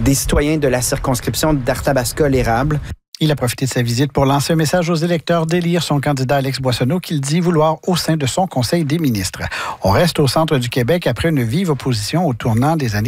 des citoyens de la circonscription d'Arthabasca-l'Érable. Il a profité de sa visite pour lancer un message aux électeurs d'élire son candidat Alex Boissonneau qu'il dit vouloir au sein de son Conseil des ministres. On reste au centre du Québec après une vive opposition au tournant des années